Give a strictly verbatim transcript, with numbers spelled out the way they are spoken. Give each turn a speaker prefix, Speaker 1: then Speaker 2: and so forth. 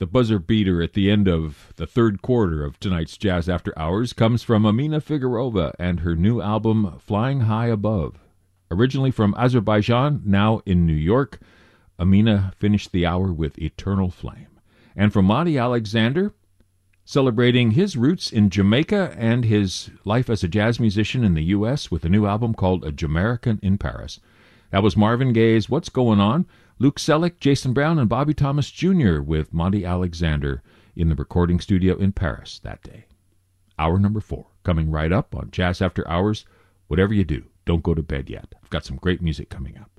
Speaker 1: The buzzer beater at the end of the third quarter of tonight's Jazz After Hours comes from Amina Figurova and her new album, Flying High Above. Originally from Azerbaijan, now in New York, Amina finished the hour with Eternal Flame. And from Monty Alexander, celebrating his roots in Jamaica and his life as a jazz musician in the U S with a new album called A Jamaican in Paris. That was Marvin Gaye's What's Going On? Luke Selleck, Jason Brown, and Bobby Thomas Junior with Monty Alexander in the recording studio in Paris that day. Hour number four, coming right up on Jazz After Hours. Whatever you do, don't go to bed yet. I've got some great music coming up.